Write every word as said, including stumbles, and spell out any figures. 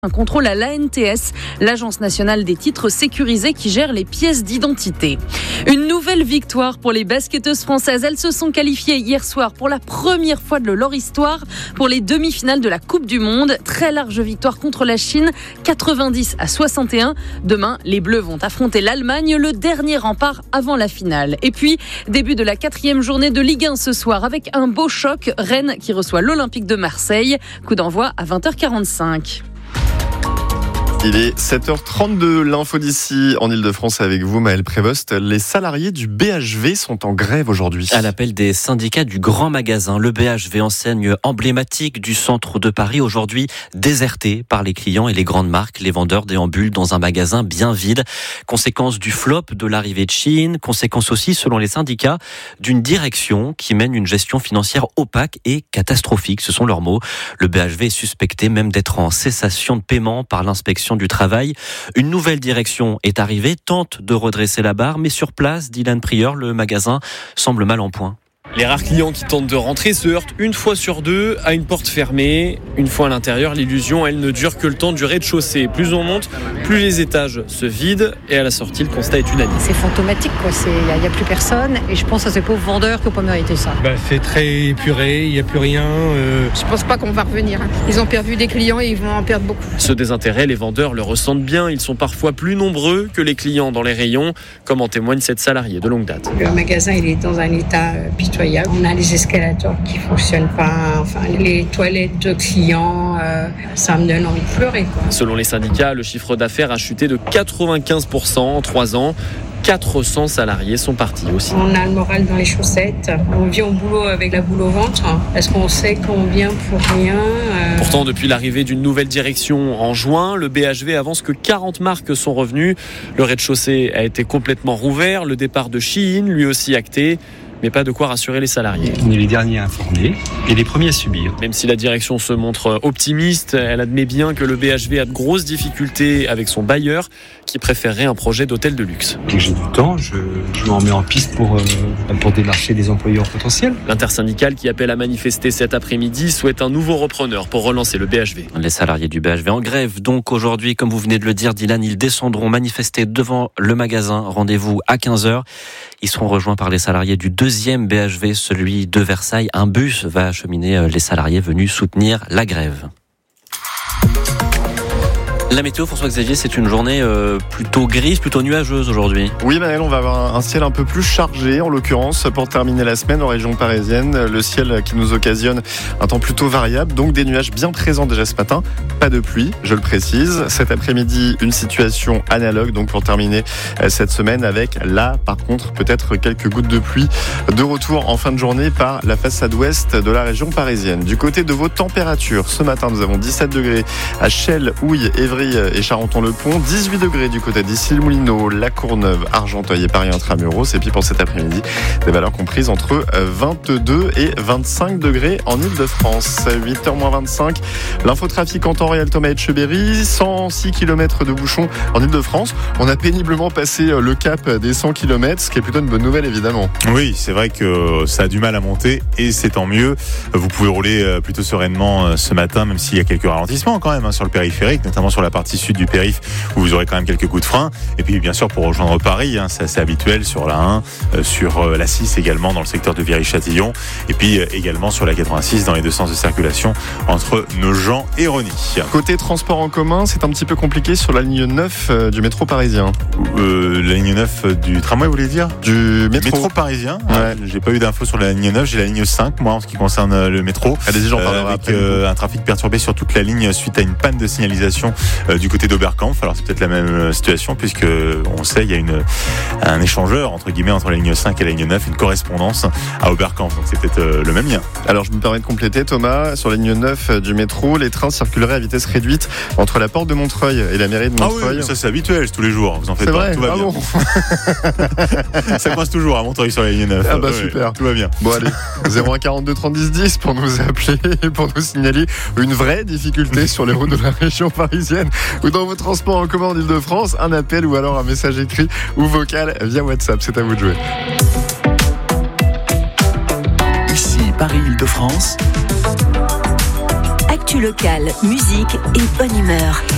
Un contrôle à l'A N T S, l'Agence nationale des titres sécurisés qui gère les pièces d'identité. Une nouvelle victoire pour les basketteuses françaises. Elles se sont qualifiées hier soir pour la première fois de leur histoire pour les demi-finales de la Coupe du Monde. Très large victoire contre la Chine, quatre-vingt-dix à soixante et un. Demain, les Bleus vont affronter l'Allemagne, le dernier rempart avant la finale. Et puis, début de la quatrième journée de Ligue un ce soir avec un beau choc. Rennes qui reçoit l'Olympique de Marseille. Coup d'envoi à vingt heures quarante-cinq. Il est sept heures trente-deux, l'info d'ici en Ile-de-France avec vous, Maël Prévost. Les salariés du B H V sont en grève aujourd'hui. À l'appel des syndicats du grand magasin, le B H V, enseigne emblématique du centre de Paris, aujourd'hui déserté par les clients et les grandes marques. Les vendeurs déambulent dans un magasin bien vide. Conséquence du flop de l'arrivée de Chine, conséquence aussi, selon les syndicats, d'une direction qui mène une gestion financière opaque et catastrophique. Ce sont leurs mots. Le B H V est suspecté même d'être en cessation de paiement par l'inspection du travail. Une nouvelle direction est arrivée, tente de redresser la barre, mais sur place, Dylan Prieur, le magasin semble mal en point. Les rares clients qui tentent de rentrer se heurtent une fois sur deux à une porte fermée. Une fois à l'intérieur, l'illusion, elle ne dure que le temps du rez-de-chaussée. Plus on monte, plus les étages se vident et à la sortie, le constat est unanime. C'est fantomatique, quoi. Il n'y a, a plus personne et je pense à ces pauvres vendeurs qui n'ont pas mérité ça. Bah, c'est très épuré, il n'y a plus rien. Euh... Je pense pas qu'on va revenir. Ils ont perdu des clients et ils vont en perdre beaucoup. Ce désintérêt, les vendeurs le ressentent bien. Ils sont parfois plus nombreux que les clients dans les rayons, comme en témoigne cette salariée de longue date. Le magasin, il est dans un état pitoyable. On a les escalators qui ne fonctionnent pas, enfin, les toilettes de clients, euh, ça me donne envie de pleurer, quoi. Selon les syndicats, le chiffre d'affaires a chuté de quatre-vingt-quinze pour cent en trois ans. quatre cents salariés sont partis aussi. On a le moral dans les chaussettes. On vient au boulot avec la boule au ventre parce qu'on sait qu'on vient pour rien. Euh... Pourtant, depuis l'arrivée d'une nouvelle direction en juin, le B H V avance que quarante marques sont revenues. Le rez-de-chaussée a été complètement rouvert. Le départ de Shein, lui aussi acté. Mais pas de quoi rassurer les salariés. On est les derniers à informer et les premiers à subir. Même si la direction se montre optimiste, elle admet bien que le B H V a de grosses difficultés avec son bailleur qui préférerait un projet d'hôtel de luxe. Dès que j'ai du temps, je, je m'en mets en piste pour, euh, pour démarcher des employeurs potentiels. L'intersyndicale qui appelle à manifester cet après-midi souhaite un nouveau repreneur pour relancer le B H V. Les salariés du B H V en grève. Donc aujourd'hui, comme vous venez de le dire, Dylan, ils descendront manifester devant le magasin. Rendez-vous à quinze heures. Ils seront rejoints par les salariés du deuxième B H V, celui de Versailles. Un bus va acheminer les salariés venus soutenir la grève. La météo, François-Xavier, c'est une journée euh, plutôt grise, plutôt nuageuse aujourd'hui. Oui, Maël, on va avoir un ciel un peu plus chargé, en l'occurrence, pour terminer la semaine en région parisienne. Le ciel qui nous occasionne un temps plutôt variable, donc des nuages bien présents déjà ce matin. Pas de pluie, je le précise. Cet après-midi, une situation analogue, donc pour terminer cette semaine, avec là, par contre, peut-être quelques gouttes de pluie de retour en fin de journée par la façade ouest de la région parisienne. Du côté de vos températures, ce matin, nous avons dix-sept degrés à Chelles, Houille, Évry et Charenton-le-Pont, dix-huit degrés du côté d'Issy-le-Moulineau, La Courneuve, Argenteuil et Paris Intramuros. Et puis pour cet après-midi, des valeurs comprises entre vingt-deux et vingt-cinq degrés en Ile-de-France. huit heures moins vingt-cinq, l'infotrafic en temps réel, Thomas Etcheberry, cent six kilomètres de bouchons en Ile-de-France. On a péniblement passé le cap des cent kilomètres, ce qui est plutôt une bonne nouvelle évidemment. Oui, c'est vrai que ça a du mal à monter et c'est tant mieux. Vous pouvez rouler plutôt sereinement ce matin, même s'il y a quelques ralentissements quand même hein, sur le périphérique, notamment sur la partie sud du périph où vous aurez quand même quelques coups de frein. Et puis bien sûr pour rejoindre Paris, hein, c'est assez habituel sur la un, euh, sur euh, la six également dans le secteur de Viry-Châtillon et puis euh, également sur la quatre-vingt-six dans les deux sens de circulation entre Nogent et Rosny. Côté transport en commun, c'est un petit peu compliqué sur la ligne neuf euh, du métro parisien. Euh, la ligne neuf du tramway, vous voulez dire ? Du métro, métro parisien. Ouais. Ouais, j'ai pas eu d'infos sur la ligne neuf, j'ai la ligne cinq moi en ce qui concerne le métro. Allez-y, j'en parlerai euh, avec après. Euh, un trafic perturbé sur toute la ligne suite à une panne de signalisation euh, du côté d'Oberkampf. Alors c'est peut-être la même situation puisque on sait il y a une un échangeur entre guillemets entre la ligne cinq et la ligne neuf, une correspondance à Oberkampf. Donc c'est peut-être euh, le même lien. Alors je me permets de compléter Thomas, sur la ligne neuf du métro, les trains circuleraient à vitesse réduite entre la porte de Montreuil et la mairie de Montreuil. Ah oui, ça c'est habituel, c'est tous les jours, vous en faites c'est pas, vrai tout va ah bien. Bon. Ça passe toujours à Montreuil sur la ligne neuf. Ah bah ouais, super, tout va bien. Bon allez, zéro un quarante-deux trente dix dix pour nous appeler et pour nous signaler une vraie difficulté sur les routes de la région parisienne ou dans vos transports en commun en Ile-de-France, un appel ou alors un message écrit ou vocal via WhatsApp, c'est à vous de jouer. Ici Paris-Ile-de-France. Actu locale, musique et bonne humeur.